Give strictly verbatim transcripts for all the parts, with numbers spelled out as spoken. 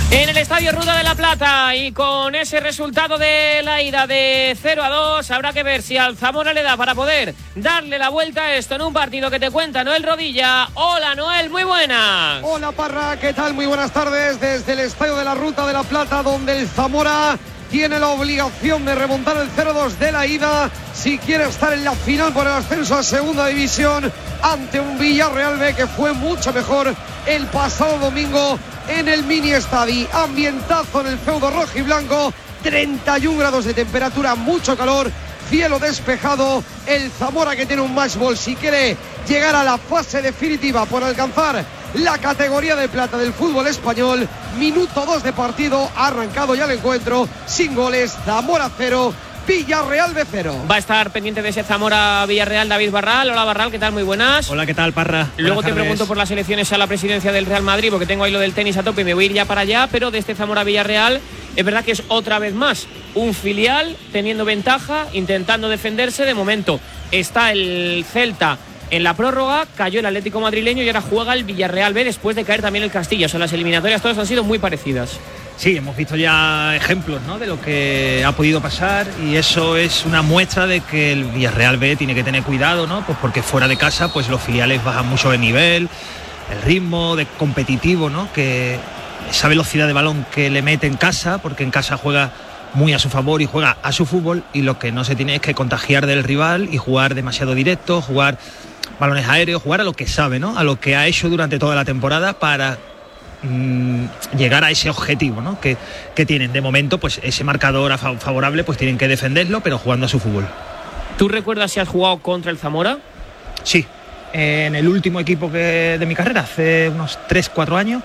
En el Estadio Ruta de la Plata, y con ese resultado de la ida de cero a dos, habrá que ver si al Zamora le da para poder darle la vuelta a esto en un partido que te cuenta Noel Rodilla. Hola Noel, muy buenas. Hola Parra, ¿qué tal? Muy buenas tardes desde el Estadio de la Ruta de la Plata, donde el Zamora tiene la obligación de remontar el cero dos de la ida si quiere estar en la final por el ascenso a segunda división ante un Villarreal B que fue mucho mejor el pasado domingo en el mini estadio. Ambientazo en el feudo rojo y blanco, treinta y un grados de temperatura, mucho calor, cielo despejado. El Zamora, que tiene un match ball si quiere llegar a la fase definitiva por alcanzar la categoría de plata del fútbol español. Minuto dos de partido, ha arrancado ya el encuentro sin goles. Zamora cero, Villarreal B cero. Va a estar pendiente de ese Zamora Villarreal David Barral. Hola Barral, ¿qué tal? Muy buenas. Hola, ¿qué tal, Parra? Luego Buenas te tardes. pregunto por las elecciones a la presidencia del Real Madrid, porque tengo ahí lo del tenis a tope y me voy a ir ya para allá. Pero de este Zamora Villarreal es verdad que es otra vez más un filial teniendo ventaja, intentando defenderse. De momento está el Celta en la prórroga, cayó el Atlético madrileño y ahora juega el Villarreal B después de caer también el Castilla. O sea, las eliminatorias todas han sido muy parecidas. Sí, hemos visto ya ejemplos, ¿no?, de lo que ha podido pasar, y eso es una muestra de que el Villarreal B tiene que tener cuidado, ¿no? Pues porque fuera de casa pues los filiales bajan mucho de nivel, el ritmo de competitivo, ¿no?, que esa velocidad de balón que le mete en casa, porque en casa juega muy a su favor y juega a su fútbol, y lo que no se tiene es que contagiar del rival y jugar demasiado directo, jugar balones aéreos, jugar a lo que sabe, ¿no?, a lo que ha hecho durante toda la temporada para mmm, llegar a ese objetivo, ¿no?, que, que tienen. De momento, pues ese marcador favorable, pues tienen que defenderlo, pero jugando a su fútbol. ¿Tú recuerdas si has jugado contra el Zamora? Sí, en el último equipo que, de mi carrera, hace unos tres cuatro años,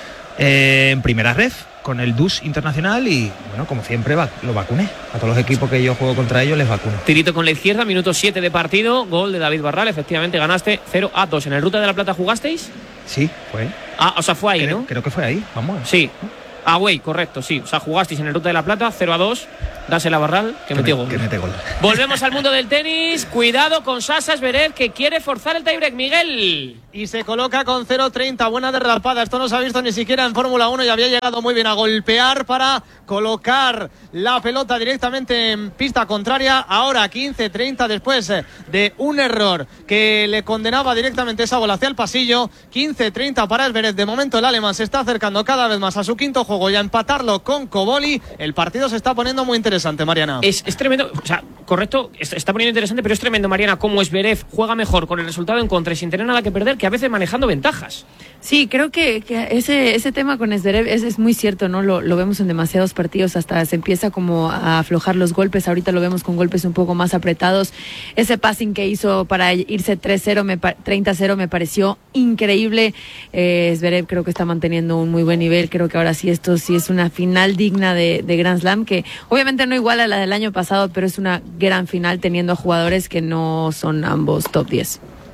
eh, en primera red, con el D U S Internacional, y bueno, como siempre va, lo vacuné. A todos los equipos que yo juego contra ellos les vacuno. Tirito con la izquierda, minuto siete de partido, gol de David Barral, efectivamente ganaste cero a dos. ¿En el Ruta de la Plata jugasteis? Sí, fue. Ah, o sea, fue ahí, creo, ¿no? Creo que fue ahí, vamos. Sí. Ah, güey, correcto, sí. O sea, jugasteis en el Ruta de la Plata, cero a dos. Dásela a Barral, que, que metió gol. Que mete gol. Volvemos al mundo del tenis. Cuidado con Sasha Zverev, que quiere forzar el tiebreak, Miguel. Y se coloca con cero treinta, buena derrapada. Esto no se ha visto ni siquiera en Fórmula uno y había llegado muy bien a golpear para colocar la pelota directamente en pista contraria. Ahora quince treinta después de un error que le condenaba directamente esa bola hacia el pasillo. quince treinta para Zverev. De momento el alemán se está acercando cada vez más a su quinto juego y a empatarlo con Koboli. El partido se está poniendo muy interesante, Mariana. Es, es tremendo, o sea, correcto, se está poniendo interesante, pero es tremendo, Mariana, cómo Zverev juega mejor con el resultado en contra y sin tener nada que perder, que a veces manejando ventajas. Sí, creo que, que ese, ese tema con Zverev es, es muy cierto, ¿no? Lo, lo vemos en demasiados partidos, hasta se empieza como a aflojar los golpes. Ahorita lo vemos con golpes un poco más apretados. Ese passing que hizo para irse tres cero, treinta cero me pareció increíble. Eh, Zverev creo que está manteniendo un muy buen nivel. Creo que ahora sí esto sí es una final digna de, de Grand Slam, que obviamente no igual a la del año pasado, pero es una gran final teniendo a jugadores que no son ambos top diez.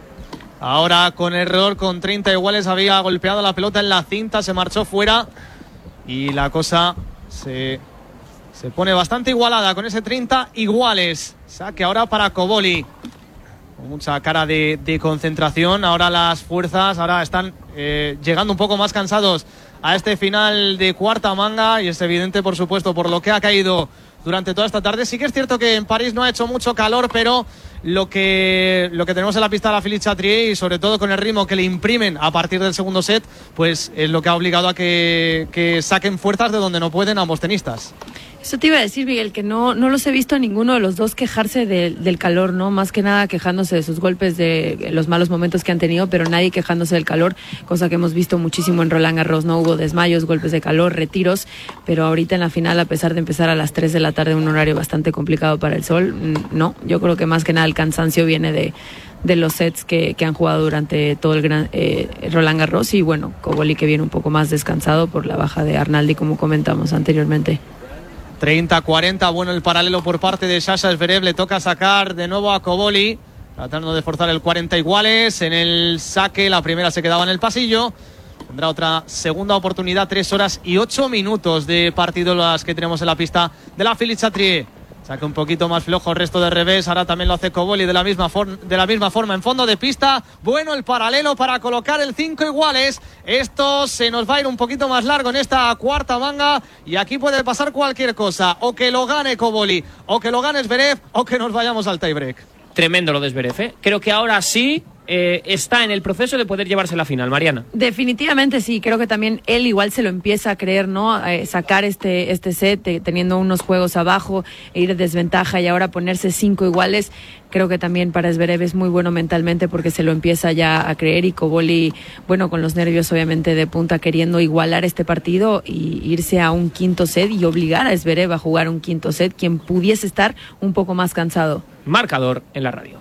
Ahora con error, con treinta iguales, había golpeado la pelota en la cinta, se marchó fuera y la cosa se, se pone bastante igualada con ese treinta iguales. Saque ahora para Koboli, con mucha cara de, de concentración. Ahora las fuerzas ahora están eh, llegando un poco más cansados a este final de cuarta manga, y es evidente, por supuesto, por lo que ha caído durante toda esta tarde. Sí que es cierto que en París no ha hecho mucho calor, pero lo que, lo que tenemos en la pista de la Philippe Chatrier, y sobre todo con el ritmo que le imprimen a partir del segundo set, pues es lo que ha obligado a que, que saquen fuerzas de donde no pueden ambos tenistas. Eso te iba a decir, Miguel, que no, no los he visto a ninguno de los dos quejarse de, del calor, ¿no? Más que nada quejándose de sus golpes, de los malos momentos que han tenido, pero nadie quejándose del calor, cosa que hemos visto muchísimo en Roland Garros, ¿no? Hubo desmayos, golpes de calor, retiros, pero ahorita en la final, a pesar de empezar a las tres de la tarde, un horario bastante complicado para el sol, no, yo creo que más que nada el cansancio viene de, de los sets que, que han jugado durante todo el gran eh, Roland Garros, y bueno, Koboli que viene un poco más descansado por la baja de Arnaldi, como comentamos anteriormente. treinta cuarenta, bueno el paralelo por parte de Sasha Zverev, le toca sacar de nuevo a Koboli, tratando de forzar el cuarenta iguales. En el saque, la primera se quedaba en el pasillo, tendrá otra segunda oportunidad. Tres horas y ocho minutos de partido las que tenemos en la pista de la Philippe Chatrier. Saca un poquito más flojo el resto de revés. Ahora también lo hace Koboli de la misma, for- de la misma forma en fondo de pista. Bueno, el paralelo para colocar el cinco iguales. Esto se nos va a ir un poquito más largo en esta cuarta manga. Y aquí puede pasar cualquier cosa. O que lo gane Koboli, o que lo gane Zverev, o que nos vayamos al tiebreak. Tremendo lo de Zverev, ¿eh? Creo que ahora sí eh, está en el proceso de poder llevarse la final, Mariana. Definitivamente sí, creo que también él igual se lo empieza a creer, ¿no? Eh, sacar este, este set eh, teniendo unos juegos abajo, e ir de desventaja y ahora ponerse cinco iguales. Creo que también para Zverev es muy bueno mentalmente porque se lo empieza ya a creer, y Koboli, bueno, con los nervios obviamente de punta, queriendo igualar este partido y irse a un quinto set y obligar a Zverev a jugar un quinto set, quien pudiese estar un poco más cansado. Marcador en la radio.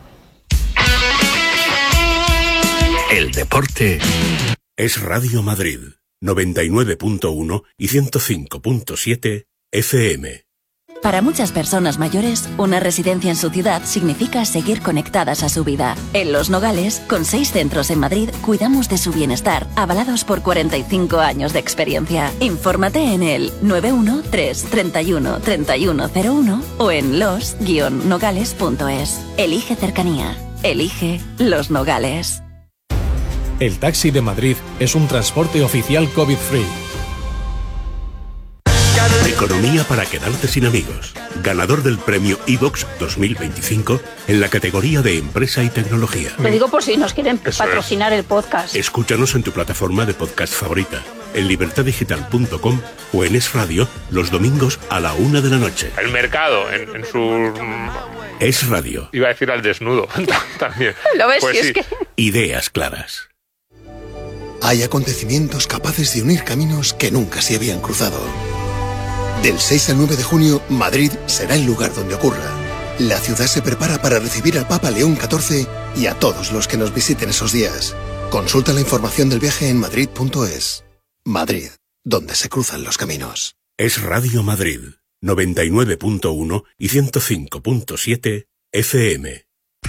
El deporte es Radio Madrid, noventa y nueve punto uno y ciento cinco punto siete F M. Para muchas personas mayores, una residencia en su ciudad significa seguir conectadas a su vida. En Los Nogales, con seis centros en Madrid, cuidamos de su bienestar, avalados por cuarenta y cinco años de experiencia. Infórmate en el nueve uno tres, treinta y uno, treinta y uno cero uno o en los guion nogales punto es. Elige cercanía. Elige Los Nogales. El taxi de Madrid es un transporte oficial COVID-free. Economía para quedarte sin amigos. Ganador del premio iVox dos mil veinticinco en la categoría de empresa y tecnología. Lo digo por si nos quieren Eso patrocinar es. el podcast. Escúchanos en tu plataforma de podcast favorita, en libertad digital punto com o en Es Radio los domingos a la una de la noche. El mercado en, en su... Es Radio. Iba a decir al desnudo también. ¿Lo ves? Pues Si sí. es que... Ideas claras. Hay acontecimientos capaces de unir caminos que nunca se habían cruzado. Del seis al nueve de junio, Madrid será el lugar donde ocurra. La ciudad se prepara para recibir al Papa León catorce y a todos los que nos visiten esos días. Consulta la información del viaje en madrid punto es. Madrid, donde se cruzan los caminos. Es Radio Madrid, noventa y nueve punto uno y ciento cinco punto siete F M.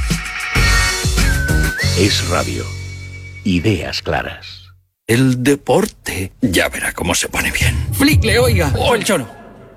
Es Radio. Ideas claras. El deporte ya verá cómo se pone bien. Flickle, oiga, o el chono.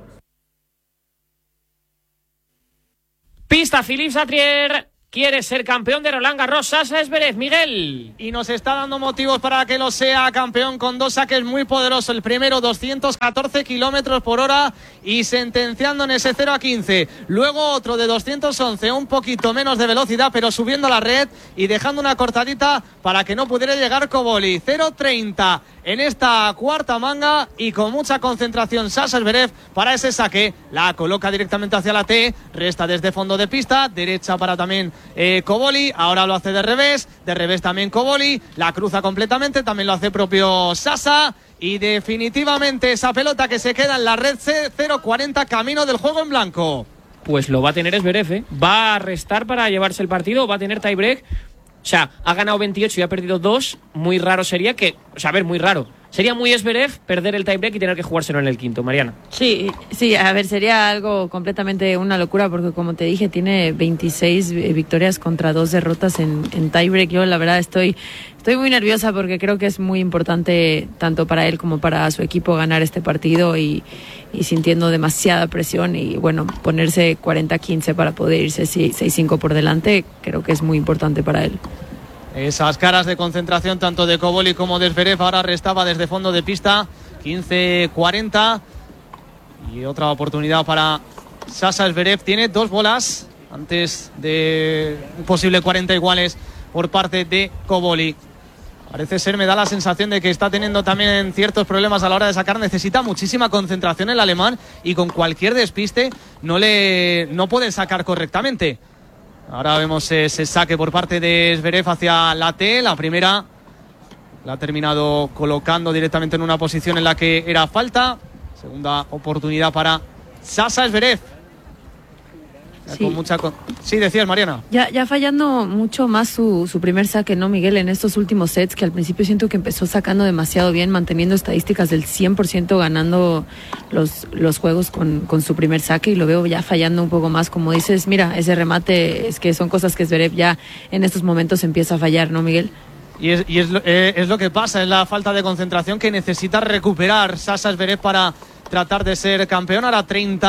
Pista Philippe Chatrier. Quiere ser campeón de Roland Garros. Sasa Zverev, Miguel. Y nos está dando motivos para que lo sea campeón, con dos saques muy poderosos. El primero, doscientos catorce kilómetros por hora y sentenciando en ese cero a quince. Luego otro de doscientos once, un poquito menos de velocidad, pero subiendo la red y dejando una cortadita para que no pudiera llegar Koboli. cero treinta en esta cuarta manga y con mucha concentración Sasa Zverev para ese saque. La coloca directamente hacia la T, resta desde fondo de pista, derecha para también eh, Koboli, ahora lo hace de revés, de revés también Koboli, la cruza completamente, también lo hace propio Sasa. Y definitivamente esa pelota que se queda en la red C, cero cuarenta, camino del juego en blanco. Pues lo va a tener Zverev, ¿eh? Va a restar para llevarse el partido, va a tener tiebreak. O sea, ha ganado veintiocho y ha perdido dos. Muy raro sería que... O sea, a ver, muy raro. Sería muy Zverev perder el tiebreak y tener que jugárselo en el quinto, Mariana. Sí, sí, a ver, sería algo completamente una locura porque, como te dije, tiene veintiséis victorias contra dos derrotas en, en tiebreak. Yo, la verdad, estoy, estoy muy nerviosa porque creo que es muy importante tanto para él como para su equipo ganar este partido y, y sintiendo demasiada presión y, bueno, ponerse cuarenta quince para poder irse seis cinco por delante, creo que es muy importante para él. Esas caras de concentración tanto de Koboli como de Zverev. Ahora restaba desde fondo de pista quince cuarenta y otra oportunidad para Sasa Zverev. Tiene dos bolas antes de un posible cuarenta iguales por parte de Koboli. Parece ser, me da la sensación de que está teniendo también ciertos problemas a la hora de sacar. Necesita muchísima concentración el alemán y con cualquier despiste no le no puede sacar correctamente. Ahora vemos ese saque por parte de Zverev hacia la T. La primera la ha terminado colocando directamente en una posición en la que era falta. Segunda oportunidad para Sasa Zverev. Sí. Con mucha con... sí, decías, Mariana. Ya, ya fallando mucho más su, su primer saque, ¿no, Miguel? En estos últimos sets, que al principio siento que empezó sacando demasiado bien, manteniendo estadísticas del cien por ciento, ganando los, los juegos con, con su primer saque, y lo veo ya fallando un poco más. Como dices, mira, ese remate, es que son cosas que Zverev ya en estos momentos empieza a fallar, ¿no, Miguel? Y es, y es, lo, eh, es lo que pasa, es la falta de concentración que necesita recuperar Sasa Zverev para tratar de ser campeón. Ahora treinta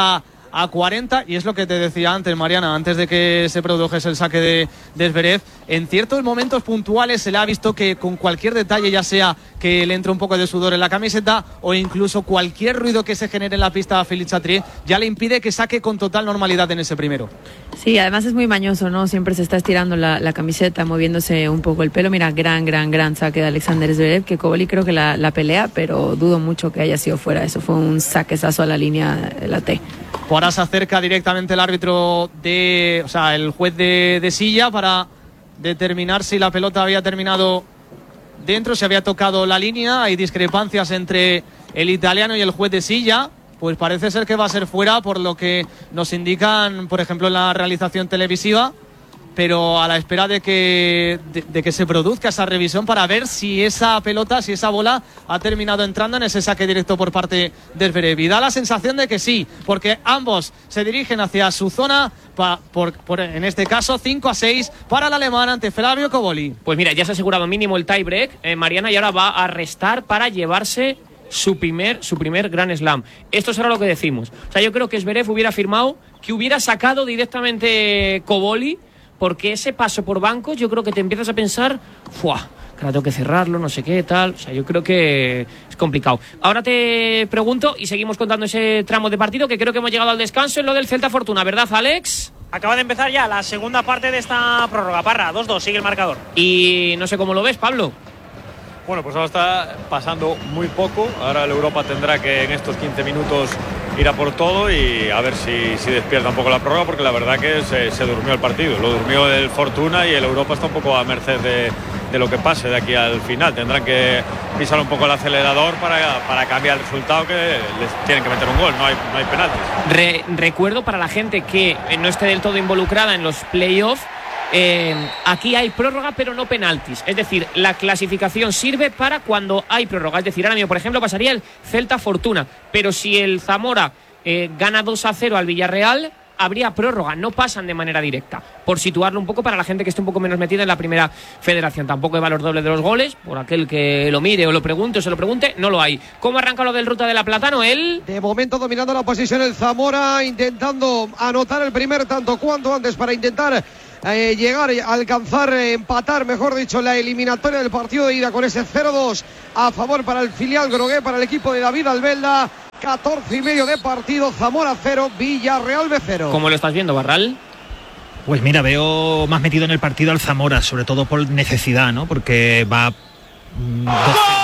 a cuarenta, y es lo que te decía antes, Mariana, antes de que se produjese el saque de, de Zverev. En ciertos momentos puntuales se le ha visto que con cualquier detalle, ya sea que le entre un poco de sudor en la camiseta o incluso cualquier ruido que se genere en la pista a Félix Chatrier, ya le impide que saque con total normalidad en ese primero. Sí, además es muy mañoso, ¿no? Siempre se está estirando la, la camiseta, moviéndose un poco el pelo. Mira, gran, gran, gran saque de Alexander Zverev, que Cobolli creo que la, la pelea, pero dudo mucho que haya sido fuera. Eso fue un saquezazo a la línea de la T. Ahora se acerca directamente el árbitro de, o sea, el juez de, de silla para determinar si la pelota había terminado dentro, si había tocado la línea. Hay discrepancias entre el italiano y el juez de silla. Pues parece ser que va a ser fuera, por lo que nos indican, por ejemplo, en la realización televisiva, pero a la espera de que, de, de que se produzca esa revisión para ver si esa pelota, si esa bola ha terminado entrando en ese saque directo por parte del Zverev. Y da la sensación de que sí, porque ambos se dirigen hacia su zona, pa, por, por, en este caso cinco a seis para el alemán ante Flavio Cobolli. Pues mira, ya se ha asegurado mínimo el tie break, eh, Mariana, y ahora va a restar para llevarse su primer, su primer Grand Slam. Esto será lo que decimos. O sea, yo creo que Zverev hubiera firmado que hubiera sacado directamente Cobolli, porque ese paso por bancos yo creo que te empiezas a pensar, ¡fuah! Que ahora tengo que cerrarlo, no sé qué, tal. O sea, yo creo que es complicado. Ahora te pregunto, y seguimos contando ese tramo de partido, que creo que hemos llegado al descanso en lo del Celta Fortuna, ¿verdad, Alex? Acaba de empezar ya la segunda parte de esta prórroga. Parra, dos dos, sigue el marcador. Y no sé cómo lo ves, Pablo. Bueno, pues ahora está pasando muy poco. Ahora el Europa tendrá que en estos quince minutos ir a por todo y a ver si, si despierta un poco la prórroga, porque la verdad que se, se durmió el partido. Lo durmió el Fortuna y el Europa está un poco a merced de, de lo que pase de aquí al final. Tendrán que pisar un poco el acelerador para, para cambiar el resultado, que les tienen que meter un gol, no hay, no hay penaltis. Re, recuerdo para la gente que no esté del todo involucrada en los playoffs, Eh, aquí hay prórroga pero no penaltis, es decir, la clasificación sirve para cuando hay prórroga. Es decir, ahora mismo, por ejemplo, pasaría el Celta Fortuna, pero si el Zamora eh, gana dos a cero al Villarreal, habría prórroga, no pasan de manera directa, por situarlo un poco para la gente que esté un poco menos metida en la primera federación. Tampoco hay valor doble de los goles, por aquel que lo mire o lo pregunte o se lo pregunte, no lo hay. ¿Cómo arranca lo del Ruta de la Plata, Noel? De momento dominando la posición el Zamora, intentando anotar el primer tanto cuanto antes para intentar Eh, llegar a alcanzar, eh, empatar, mejor dicho, la eliminatoria del partido de ida con ese cero dos a favor para el filial grogué, para el equipo de David Albelda. Catorce y medio de partido, Zamora cero, Villarreal B cero. ¿Cómo lo estás viendo, Barral? Pues mira, veo más metido en el partido al Zamora, sobre todo por necesidad, ¿no? Porque va mmm, doce...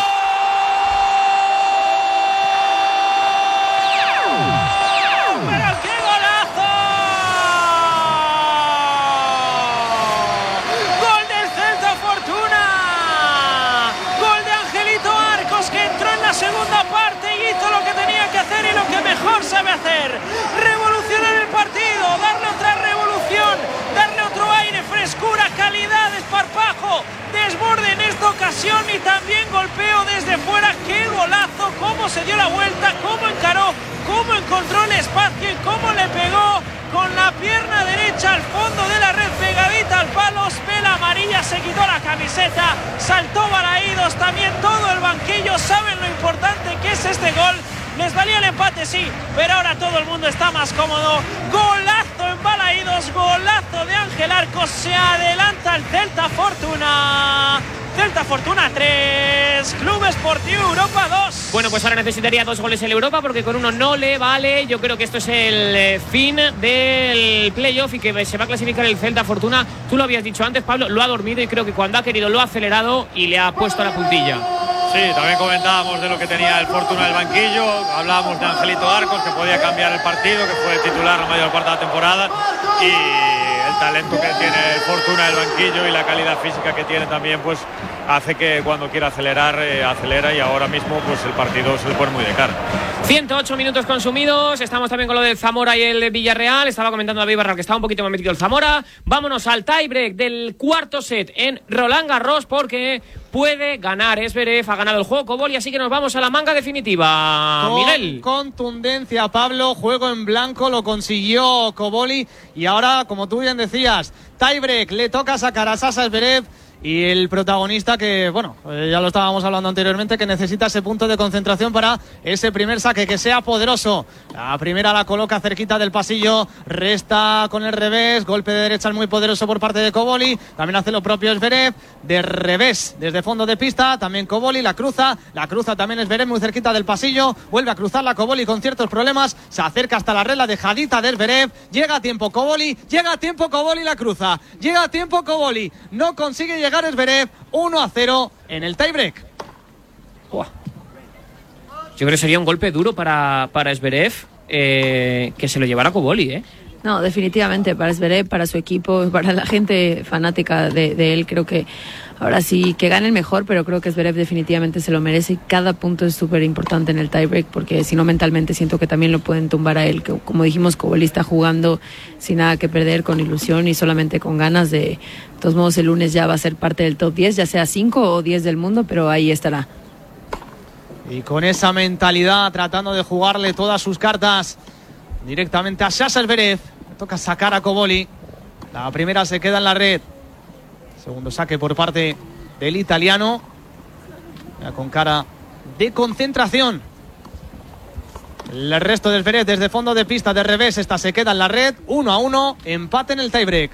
sabe hacer, revolucionar el partido, darle otra revolución, darle otro aire, frescura, calidad, desparpajo, desborde en esta ocasión y también golpeo desde fuera. ¡Qué golazo! Cómo se dio la vuelta, cómo encaró, cómo encontró el espacio y cómo le pegó con la pierna derecha al fondo de la red, pegadita al palo. Vela amarilla, se quitó la camiseta, saltó Balaídos, también todo el banquillo. Saben lo importante que es este gol. Les valía el empate, sí, pero ahora todo el mundo está más cómodo. Golazo en Balaídos, golazo de Ángel Arcos. Se adelanta el Celta Fortuna. Celta Fortuna tres, Club Esportivo Europa dos. Bueno, pues ahora necesitaría dos goles en Europa, porque con uno no le vale. Yo creo que esto es el eh, fin del playoff y que se va a clasificar el Celta Fortuna. Tú lo habías dicho antes, Pablo, lo ha dormido y creo que cuando ha querido lo ha acelerado y le ha puesto a la puntilla. Sí, también comentábamos de lo que tenía el Fortuna del banquillo, hablábamos de Angelito Arcos, que podía cambiar el partido, que fue titular la mayor parte de la temporada, y el talento que tiene el Fortuna del banquillo y la calidad física que tiene también, pues hace que cuando quiera acelerar, eh, acelera, y ahora mismo pues el partido se le pone muy de cara. ciento ocho minutos consumidos, estamos también con lo del Zamora y el Villarreal. Estaba comentando David Barral que estaba un poquito más metido el Zamora. Vámonos al tiebreak del cuarto set en Roland Garros, porque puede ganar Zverev, ha ganado el juego Cobolli, así que nos vamos a la manga definitiva. Con Miguel. Contundencia, Pablo, juego en blanco, lo consiguió Cobolli, y ahora, como tú bien decías, tiebreak, le toca sacar a Sasa Zverev y el protagonista que, bueno, eh, ya lo estábamos hablando anteriormente, que necesita ese punto de concentración para ese primer saque, que sea poderoso. La primera la coloca cerquita del pasillo, resta con el revés, golpe de derecha muy poderoso por parte de Koboli, también hace lo propio Zverev, de revés desde fondo de pista, también Koboli la cruza, la cruza también Zverev muy cerquita del pasillo, vuelve a cruzar la Koboli con ciertos problemas, se acerca hasta la red, la dejadita de Zverev, llega a tiempo Koboli, llega a tiempo Koboli, la cruza, llega a tiempo Koboli, no consigue llegar Zverev, uno a cero en el tiebreak. Yo creo que sería un golpe duro para, para Zverev, eh, que se lo llevara Koboli, ¿eh? No, definitivamente para Zverev, para su equipo, para la gente fanática de, de él, creo que ahora sí que gane el mejor, pero creo que Zverev definitivamente se lo merece y cada punto es súper importante en el tiebreak, porque si no mentalmente siento que también lo pueden tumbar a él, que como dijimos, Koboli está jugando sin nada que perder, con ilusión y solamente con ganas de, de todos modos el lunes ya va a ser parte del top diez, ya sea cinco o diez del mundo, pero ahí estará. Y con esa mentalidad, tratando de jugarle todas sus cartas directamente a Sasha Zverev, toca sacar a Koboli, la primera se queda en la red. Segundo saque por parte del italiano. Ya con cara de concentración. El resto del Zverev desde fondo de pista de revés. Esta se queda en la red. Uno a uno. Empate en el tiebreak.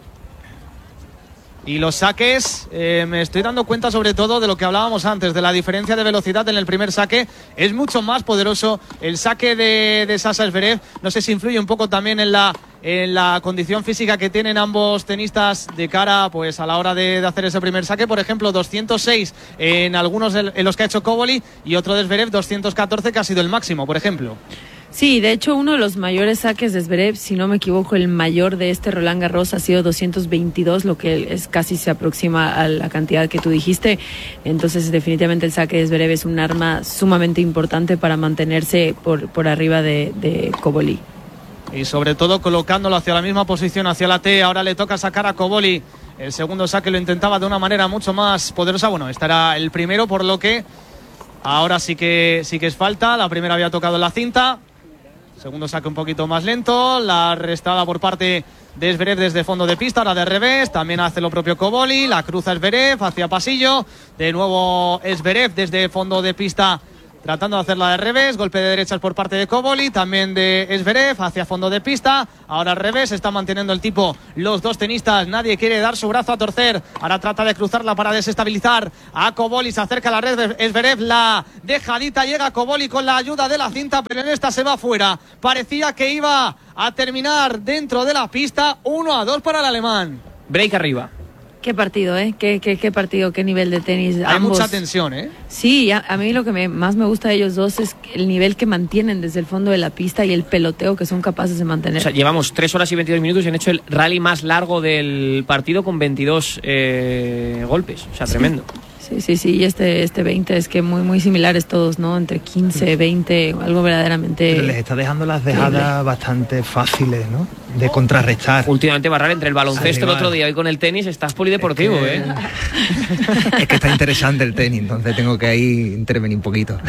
Y los saques, eh, me estoy dando cuenta sobre todo de lo que hablábamos antes, de la diferencia de velocidad en el primer saque. Es mucho más poderoso el saque de, de Sasha Zverev. No sé si influye un poco también en la, en la condición física que tienen ambos tenistas de cara pues a la hora de, de hacer ese primer saque. Por ejemplo, doscientos seis en algunos de, en los que ha hecho Koboli y otro de Zverev doscientos catorce, que ha sido el máximo, por ejemplo. Sí, de hecho uno de los mayores saques de Zverev, si no me equivoco, el mayor de este Roland Garros ha sido doscientos veintidós, lo que es casi se aproxima a la cantidad que tú dijiste. Entonces definitivamente el saque de Zverev es un arma sumamente importante para mantenerse por, por arriba de, de Koboli. Y sobre todo colocándolo hacia la misma posición, hacia la T. Ahora le toca sacar a Koboli. El segundo saque lo intentaba de una manera mucho más poderosa. Bueno, este era el primero, por lo que ahora sí que, sí que es falta. La primera había tocado en la cinta. Segundo saque un poquito más lento, la restada por parte de Zverev desde fondo de pista, ahora de revés, también hace lo propio Koboli, la cruza Zverev hacia pasillo, de nuevo Zverev desde fondo de pista tratando de hacerla de revés, golpe de derechas por parte de Koboli, también de Zverev hacia fondo de pista, ahora al revés, está manteniendo el tipo los dos tenistas, nadie quiere dar su brazo a torcer, ahora trata de cruzarla para desestabilizar a Koboli, se acerca a la red de Zverev, la dejadita, llega Koboli con la ayuda de la cinta, pero en esta se va fuera, parecía que iba a terminar dentro de la pista, uno a dos para el alemán. Break arriba. Qué partido, ¿eh? Qué, qué, qué partido, qué nivel de tenis. Hay ambos. Mucha tensión, ¿eh? Sí, a, a mí lo que me, más me gusta de ellos dos es el nivel que mantienen desde el fondo de la pista y el peloteo que son capaces de mantener. O sea, llevamos tres horas y veintidós minutos y han hecho el rally más largo del partido con veintidós eh, golpes. O sea, tremendo. Sí, sí, sí, y este, este veinte es que muy, muy similares todos, ¿no? Entre quince, veinte, algo verdaderamente... Pero les está dejando las dejadas bastante fáciles, ¿no? De contrarrestar. Últimamente, Barral, entre el baloncesto el otro día y con el tenis, estás polideportivo, es que, ¿eh? Es que está interesante el tenis, entonces tengo que ahí intervenir un poquito.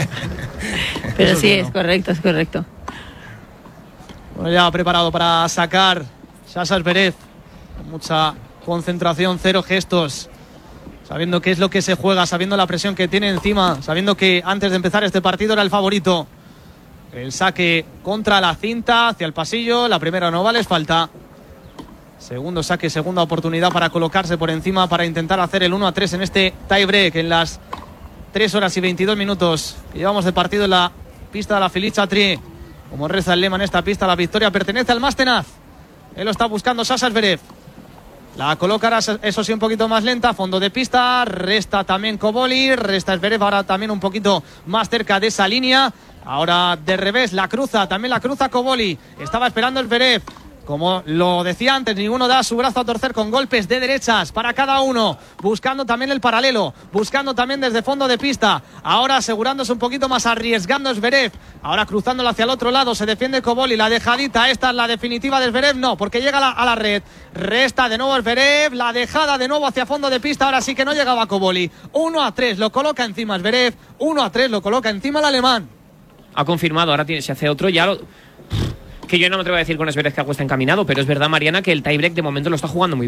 Pero sí, es correcto, es correcto. Bueno, ya preparado para sacar Sasha Zverev. Mucha concentración, cero gestos. Sabiendo qué es lo que se juega, sabiendo la presión que tiene encima, sabiendo que antes de empezar este partido era el favorito. El saque contra la cinta, hacia el pasillo, la primera no vale, es falta. Segundo saque, segunda oportunidad para colocarse por encima, para intentar hacer el uno a tres en este tiebreak, en las tres horas y veintidós minutos que llevamos de partido en la pista de la Philippe Chatrier. Como reza el lema en esta pista, la victoria pertenece al más tenaz. Él lo está buscando Sasha Zverev. La colocará, eso sí, un poquito más lenta, fondo de pista, resta también Koboli, resta Zverev, ahora también un poquito más cerca de esa línea. Ahora de revés, la cruza, también la cruza Koboli, estaba esperando Zverev. Como lo decía antes, ninguno da su brazo a torcer con golpes de derechas para cada uno, buscando también el paralelo, buscando también desde fondo de pista, ahora asegurándose un poquito más, arriesgando Zverev, ahora cruzándolo hacia el otro lado, se defiende Koboli, la dejadita, esta es la definitiva de Zverev, no, porque llega a la, a la red, resta de nuevo Zverev, la dejada de nuevo hacia fondo de pista, ahora sí que no llegaba Koboli, uno a tres, lo coloca encima Zverev, uno a tres, lo coloca encima el alemán. Ha confirmado, ahora tiene, se hace otro, ya lo... Que yo no me atrevo a decir con Zverev que algo está encaminado, pero es verdad, Mariana, que el tiebreak de momento lo está jugando muy bien.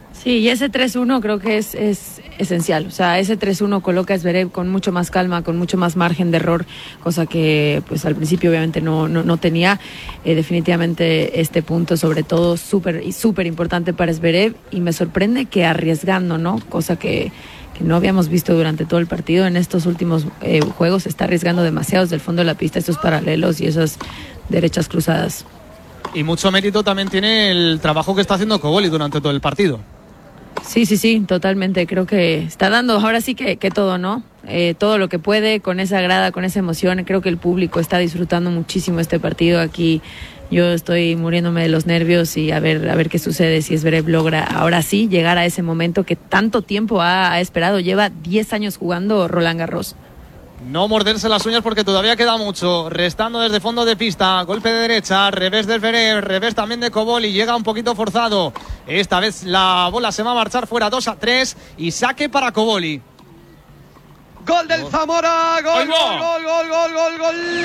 Sí, y ese tres uno creo que es, es esencial. O sea, ese tres uno coloca a Zverev con mucho más calma, con mucho más margen de error, cosa que pues al principio obviamente no, no, no tenía. Eh, definitivamente este punto, sobre todo, súper y súper importante para Zverev, y me sorprende que arriesgando, ¿no? Cosa que, que no habíamos visto durante todo el partido. En estos últimos eh, juegos está arriesgando demasiado desde el fondo de la pista, estos paralelos y esas derechas cruzadas. Y mucho mérito también tiene el trabajo que está haciendo Cobolli durante todo el partido. Sí, sí, sí, totalmente. Creo que está dando ahora sí que, que todo, ¿no? Eh, todo lo que puede, con esa grada, con esa emoción. Creo que el público está disfrutando muchísimo este partido. Aquí yo estoy muriéndome de los nervios y a ver, a ver qué sucede si Zverev logra ahora sí llegar a ese momento que tanto tiempo ha, ha esperado. Lleva diez años jugando Roland Garros. No morderse las uñas porque todavía queda mucho. Restando desde fondo de pista. Golpe de derecha. Revés de Zverev. Revés también de Cobolli. Llega un poquito forzado. Esta vez la bola se va a marchar fuera. dos a tres. Y saque para Cobolli. Gol del Zamora. Gol, gol, gol, gol, gol, gol,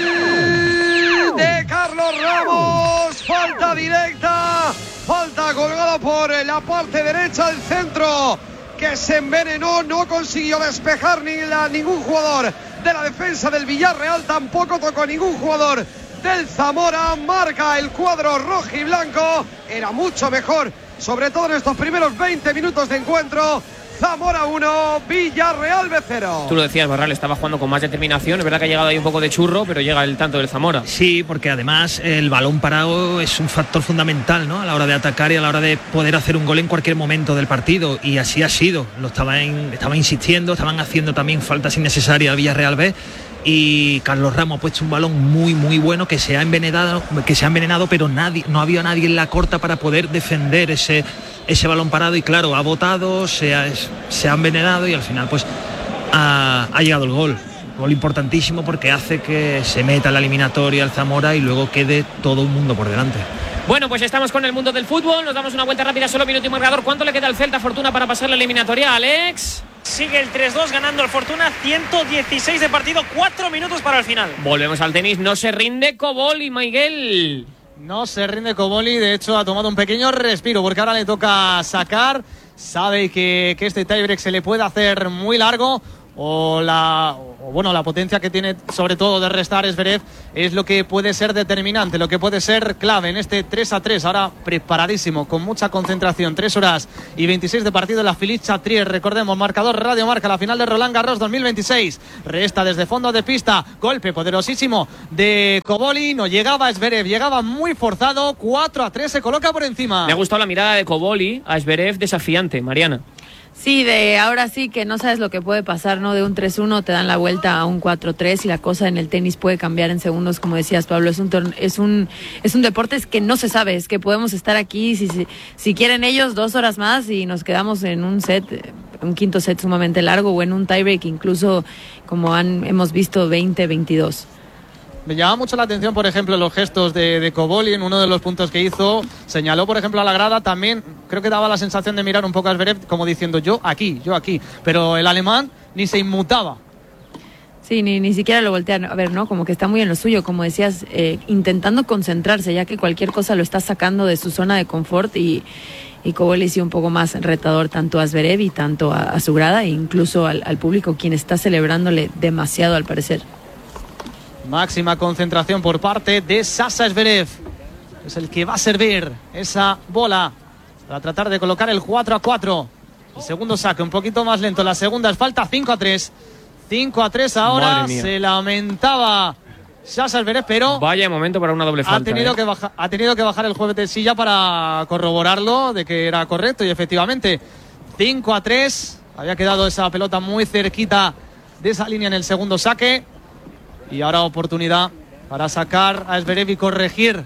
gol. De Carlos Ramos. Falta directa. Falta colgada por la parte derecha del centro, que se envenenó. No consiguió despejar ni la, ningún jugador de la defensa del Villarreal, tampoco tocó ningún jugador del Zamora. Marca el cuadro rojo y blanco. Era mucho mejor, sobre todo en estos primeros veinte minutos de encuentro. Zamora uno, Villarreal B cero. Tú lo decías, Barral estaba jugando con más determinación. Es verdad que ha llegado ahí un poco de churro, pero llega el tanto del Zamora. Sí, porque además el balón parado es un factor fundamental, ¿no? A la hora de atacar y a la hora de poder hacer un gol en cualquier momento del partido. Y así ha sido. Lo estaban, estaban insistiendo, estaban haciendo también faltas innecesarias a Villarreal B. Y Carlos Ramos ha puesto un balón muy muy bueno que se ha envenenado, que se ha envenenado, pero nadie, no había nadie en la corta para poder defender ese, ese balón parado, y claro, ha botado, se ha, se ha envenenado y al final pues ha, ha llegado el gol. Gol importantísimo porque hace que se meta en la eliminatoria el Zamora y luego quede todo el mundo por delante. Bueno, pues estamos con el mundo del fútbol. Nos damos una vuelta rápida, solo minuto y marcador. ¿Cuánto le queda al Celta Fortuna para pasar la eliminatoria, Alex? Sigue el tres dos ganando el Fortuna, ciento dieciséis de partido, cuatro minutos para el final. Volvemos al tenis, no se rinde Cobolli, Miguel. No se rinde Cobolli, de hecho ha tomado un pequeño respiro porque ahora le toca sacar. Sabe que, que este tiebreak se le puede hacer muy largo. O la, o bueno, la potencia que tiene sobre todo de restar Zverev es lo que puede ser determinante, lo que puede ser clave en este tres a tres. Ahora preparadísimo, con mucha concentración. tres horas y veintiséis de partido en la Philippe Chatrier. Recordemos, marcador Radio Marca, la final de Roland Garros dos mil veintiséis. Resta desde fondo de pista, golpe poderosísimo de Cobolli. No llegaba Zverev, llegaba muy forzado. cuatro a tres, se coloca por encima. Me ha gustado la mirada de Cobolli a Zverev, desafiante, Mariana. Sí, de ahora sí que no sabes lo que puede pasar, ¿no? De un tres uno te dan la vuelta a un cuatro tres y la cosa en el tenis puede cambiar en segundos, como decías, Pablo. Es un torne- es un es un deporte que no se sabe, es que podemos estar aquí, si, si, si quieren ellos, dos horas más y nos quedamos en un set, un quinto set sumamente largo, o en un tiebreak incluso, como han hemos visto, veinte veintidós. Me llama mucho la atención, por ejemplo, los gestos de, de Cobolli en uno de los puntos que hizo. Señaló, por ejemplo, a la grada. También creo que daba la sensación de mirar un poco a Zverev como diciendo yo aquí, yo aquí. Pero el alemán ni se inmutaba. Sí, ni, ni siquiera lo voltean a ver, ¿no? Como que está muy en lo suyo, como decías, eh, intentando concentrarse, ya que cualquier cosa lo está sacando de su zona de confort, y, y Cobolli sí un poco más retador tanto a Zverev y tanto a, a su grada e incluso al, al público, quien está celebrándole demasiado al parecer. Máxima concentración por parte de Sasa Zverev. Es el que va a servir esa bola para tratar de colocar el cuatro a cuatro. El segundo saque un poquito más lento. La segunda es falta. cinco a tres. cinco a tres ahora. Se lamentaba Sasa Zverev, pero vaya momento para una doble falta. Ha tenido, ¿eh? que, baja, ha tenido que bajar el juez de silla para corroborarlo de que era correcto. Y efectivamente, cinco a tres. Había quedado esa pelota muy cerquita de esa línea en el segundo saque. Y ahora oportunidad para sacar a Zverev y corregir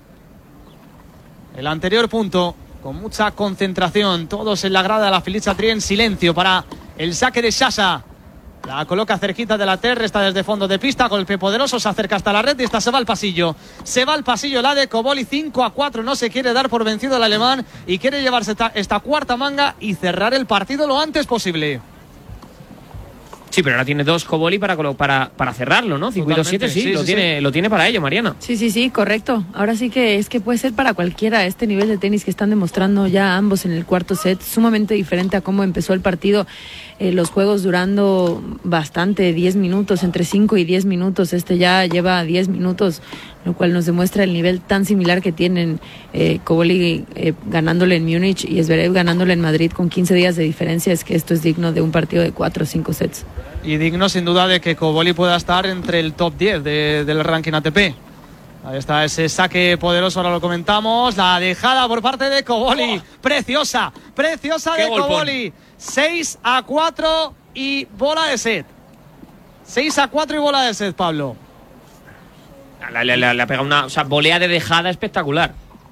el anterior punto con mucha concentración. Todos en la grada de la Philippe Chatrier en silencio para el saque de Sasa. La coloca cerquita de la terra, está desde fondo de pista, golpe poderoso, se acerca hasta la red y esta se va al pasillo. Se va al pasillo la de Cobolli, cinco a cuatro, no se quiere dar por vencido el alemán y quiere llevarse esta, esta cuarta manga y cerrar el partido lo antes posible. Sí, pero ahora tiene dos Koboli para, para, para cerrarlo, ¿no? cinco y dos siete, sí, sí, lo, sí, tiene, sí. lo tiene para ello, Mariana. Sí, sí, sí, correcto. Ahora sí que es que puede ser para cualquiera este nivel de tenis que están demostrando ya ambos en el cuarto set, sumamente diferente a cómo empezó el partido. Eh, los juegos durando bastante, diez minutos, entre cinco y diez minutos. Este ya lleva diez minutos, lo cual nos demuestra el nivel tan similar que tienen eh, Koboli eh, ganándole en Múnich y Zverev ganándole en Madrid con quince días de diferencia. Es que esto es digno de un partido de cuatro o cinco sets. Y digno sin duda de que Koboli pueda estar entre el top diez de, del ranking A T P. Ahí está ese saque poderoso, ahora lo comentamos. La dejada por parte de Koboli. Oh. Preciosa, preciosa de golpón. Koboli. seis a cuatro y bola de set. seis a cuatro y bola de set, Pablo. Le, le, le, le ha pegado una, o sea, volea de dejada espectacular.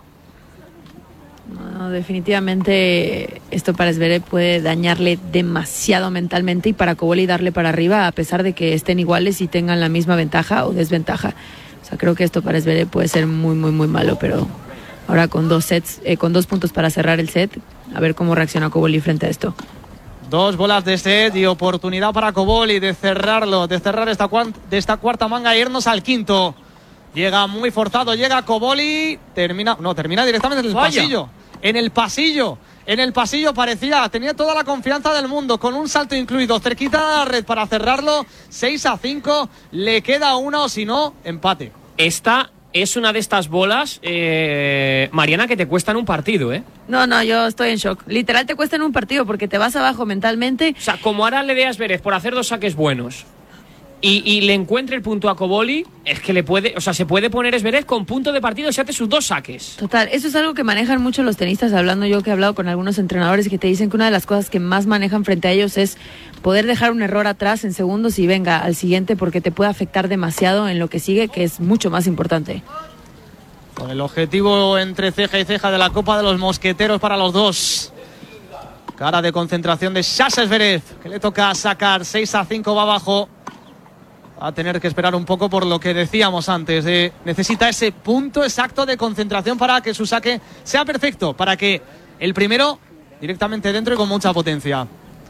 No, definitivamente esto para Zverev puede dañarle demasiado mentalmente y para Koboli darle para arriba, a pesar de que estén iguales y tengan la misma ventaja o desventaja. O sea, creo que esto para Zverev puede ser muy, muy, muy malo, pero ahora con dos sets, eh, con dos puntos para cerrar el set, a ver cómo reacciona Koboli frente a esto. Dos bolas de set y oportunidad para Koboli de cerrarlo, de cerrar esta, de esta cuarta manga e irnos al quinto. Llega muy forzado, llega Koboli, termina, no, termina directamente en el Vaya. pasillo. En el pasillo, en el pasillo parecía, tenía toda la confianza del mundo, con un salto incluido, cerquita de la red para cerrarlo, seis a cinco, le queda una o si no, empate. Esta es una de estas bolas, eh, Mariana, que te cuestan un partido, ¿eh? No, no, yo estoy en shock. Literal te cuestan un partido porque te vas abajo mentalmente. O sea, como ahora le veas Zverev por hacer dos saques buenos y, y le encuentre el punto a Koboli, es que le puede, o sea, se puede poner Zverev con punto de partido si hace sus dos saques. Total, eso es algo que manejan mucho los tenistas, hablando yo que he hablado con algunos entrenadores que te dicen que una de las cosas que más manejan frente a ellos es poder dejar un error atrás en segundos y venga al siguiente, porque te puede afectar demasiado en lo que sigue, que es mucho más importante. Con el objetivo entre ceja y ceja de la Copa de los Mosqueteros para los dos. Cara de concentración de Sasha Zverev, que le toca sacar. Seis a cinco va abajo. Va a tener que esperar un poco por lo que decíamos antes. De, necesita ese punto exacto de concentración para que su saque sea perfecto. Para que el primero directamente dentro y con mucha potencia.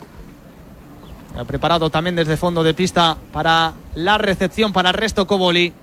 Ha preparado también desde fondo de pista para la recepción para Resto Koboli.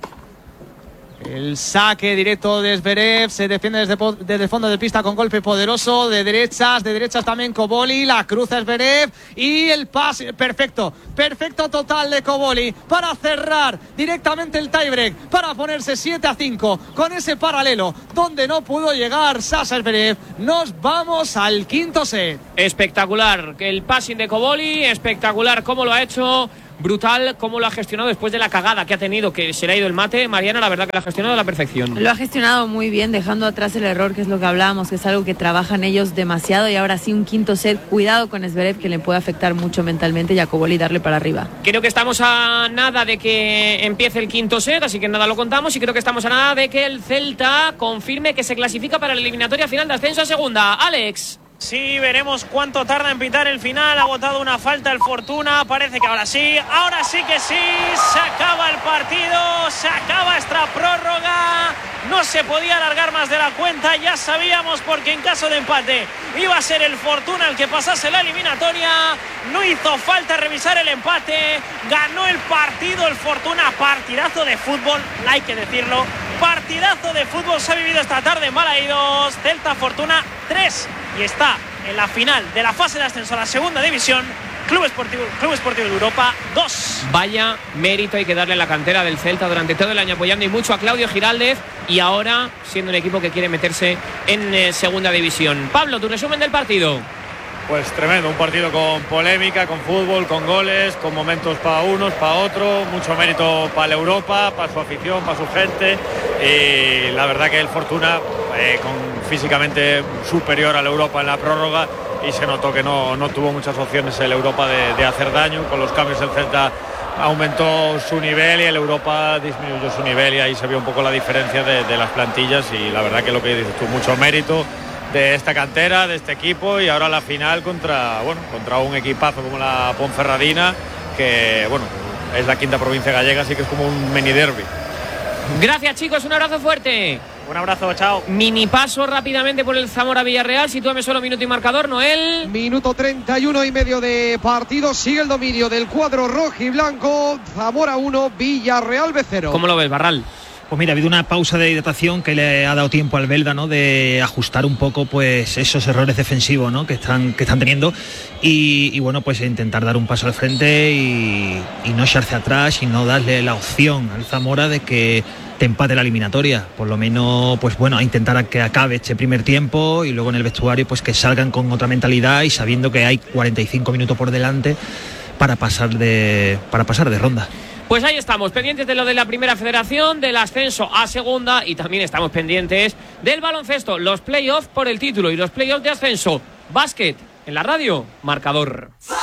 El saque directo de Zverev, se defiende desde, desde el fondo de pista con golpe poderoso, de derechas, de derechas también Koboli, la cruza Zverev y el pase, perfecto, perfecto total de Koboli para cerrar directamente el tiebreak, para ponerse siete a cinco con ese paralelo donde no pudo llegar Sasha Zverev. Nos vamos al quinto set. Espectacular el passing de Koboli, espectacular cómo lo ha hecho. Brutal cómo lo ha gestionado después de la cagada que ha tenido, que se le ha ido el mate. Mariana, la verdad que lo ha gestionado a la perfección. Lo ha gestionado muy bien, dejando atrás el error, que es lo que hablábamos, que es algo que trabajan ellos demasiado. Y ahora sí, un quinto set, cuidado con Zverev, que le puede afectar mucho mentalmente, y a Koboli darle para arriba. Creo que estamos a nada de que empiece el quinto set, así que nada lo contamos. Y creo que estamos a nada de que el Celta confirme que se clasifica para la eliminatoria final de ascenso a segunda. Alex. Sí, veremos cuánto tarda en pitar el final. Ha botado una falta el Fortuna. Parece que ahora sí, ahora sí que sí. Se acaba el partido, se acaba esta prórroga. No se podía alargar más de la cuenta. Ya sabíamos, porque en caso de empate iba a ser el Fortuna el que pasase la eliminatoria. No hizo falta revisar el empate. Ganó el partido el Fortuna. Partidazo de fútbol, hay que decirlo. Partidazo de fútbol se ha vivido esta tarde en Balaídos. Celta Fortuna tres. Y está en la final de la fase de ascenso a la segunda división. Club Esportivo, Club Esportivo de Europa dos. Vaya mérito hay que darle a la cantera del Celta durante todo el año, apoyando y mucho a Claudio Giraldez, y ahora siendo un equipo que quiere meterse en eh, segunda división. Pablo, tu resumen del partido. Pues tremendo, un partido con polémica, con fútbol, con goles, con momentos para unos, para otros, mucho mérito para la Europa, para su afición, para su gente, y la verdad que el Fortuna eh, con físicamente superior a la Europa en la prórroga, y se notó que no, no tuvo muchas opciones el Europa de, de hacer daño. Con los cambios el Celta aumentó su nivel y el Europa disminuyó su nivel, y ahí se vio un poco la diferencia de, de las plantillas, y la verdad que lo que dices tú, mucho mérito de esta cantera, de este equipo, y ahora la final contra, bueno, contra un equipazo como la Ponferradina, que bueno, es la quinta provincia gallega, así que es como un mini derbi. Gracias, chicos, un abrazo fuerte. Un abrazo, chao. Mini paso rápidamente por el Zamora Villarreal. Sitúame solo minuto y marcador, Noel. Minuto treinta y uno y medio de partido. Sigue el dominio del cuadro rojo y blanco. Zamora uno, Villarreal B cero. ¿Cómo lo ves, Barral? Pues mira, ha habido una pausa de hidratación que le ha dado tiempo al belga, ¿no? De ajustar un poco, pues, esos errores defensivos, ¿no? Que están, que están teniendo y, y bueno, pues intentar dar un paso al frente y, y no echarse atrás y no darle la opción al Zamora de que te empate la eliminatoria. Por lo menos, pues bueno, a intentar a que acabe este primer tiempo y luego en el vestuario, pues que salgan con otra mentalidad y sabiendo que hay cuarenta y cinco minutos por delante para pasar de, para pasar de ronda. Pues ahí estamos, pendientes de lo de la Primera Federación, del ascenso a Segunda y también estamos pendientes del baloncesto, los playoffs por el título y los playoffs de ascenso. Básquet, en la radio, marcador.